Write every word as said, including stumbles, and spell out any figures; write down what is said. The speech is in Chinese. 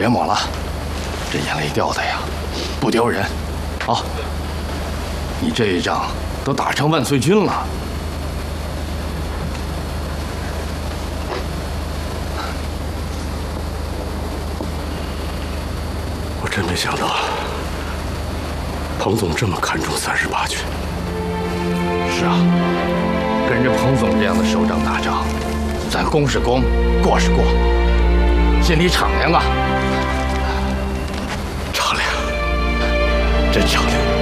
别抹了，这眼泪掉的呀，不丢人。啊，你这一仗都打成万岁军了。 我真没想到，彭总这么看重三十八军。 是啊，跟着彭总这样的首长打仗，咱攻是攻，过是过，心里敞亮啊。 敞亮，真敞亮。